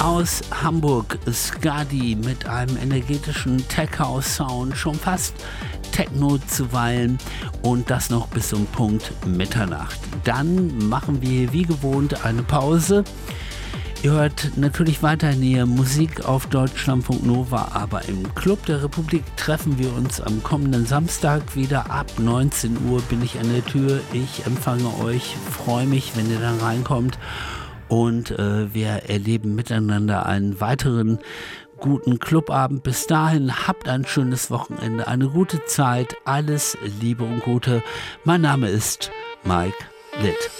Aus Hamburg Skadi mit einem energetischen Tech-House-Sound, schon fast Techno zuweilen und das noch bis zum Punkt Mitternacht. Dann machen wir wie gewohnt eine Pause. Ihr hört natürlich weiterhin hier Musik auf Deutschlandfunk Nova, aber im Club der Republik treffen wir uns am kommenden Samstag wieder. Ab 19 Uhr bin ich an der Tür. Ich empfange euch, freue mich, wenn ihr dann reinkommt und wir erleben miteinander einen weiteren guten Clubabend. Bis dahin, habt ein schönes Wochenende, eine gute Zeit, alles Liebe und Gute. Mein Name ist Mike Litt.